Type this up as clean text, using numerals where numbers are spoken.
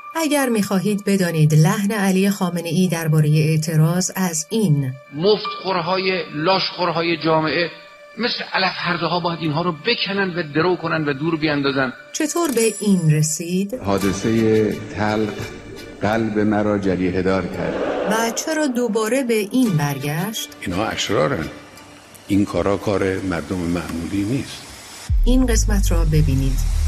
اگر می‌خواهید بدانید لحن علی خامنه‌ای درباره اعتراض از این مفتخورهای لاشخورهای جامعه مثل علف هرده‌ها باید اینها رو بکنن و درو کنن و دور بیاندازن چطور به این رسید حادثه تلخ قلب مرا جریحه دار کرد و چرا دوباره به این برگشت؟ اینا اشرارن، این کارا کار مردم معمولی نیست. این قسمت را ببینید.